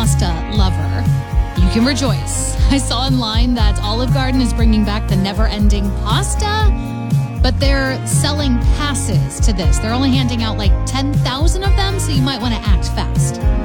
pasta lover, you can rejoice. I saw online that Olive Garden is bringing back the never-ending pasta, but they're selling passes to this. They're only handing out like 10,000 of them, so you might want to act fast.